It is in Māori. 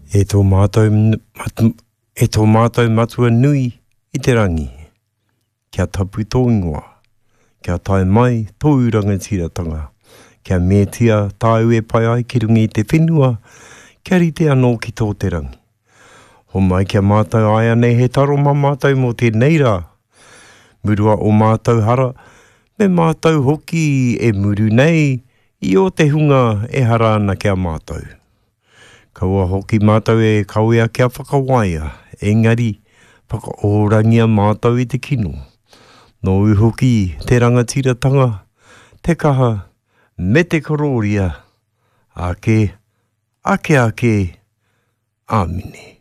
E tō mātou matua nui i te rangi. Kia tapu tō ingoa. Kia tae mai tō rangatiratanga. Kia mētia tāu e pai ai ki rungi i te whenua. Kia rite anō ki tō te rangi. Ho mai kia mātou ai anei he taro mā mātou mō te neira. Murua o mātou hara. Me mātou hoki e muru nei. I o te hunga e hara ana kia mātou. Kaua hoki mātou e kauea kia whakawaia. Engari, whakaorangia mātou i te kino. Nō uhoki te rangatiratanga, te kaha, me te kororia. Ake, ake, amine.